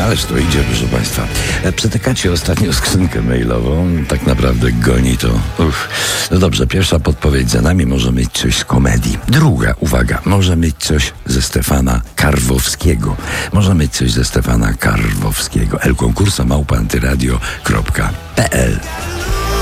ależ to idzie, proszę Państwa. Przetykacie ostatnią skrzynkę mailową. Tak naprawdę goni to. No dobrze, pierwsza podpowiedź za nami. Może mieć coś z komedii. Druga, uwaga, może mieć coś ze Stefana Karwowskiego. Może mieć coś ze Stefana Karwowskiego. elkonkursa@antyradio.pl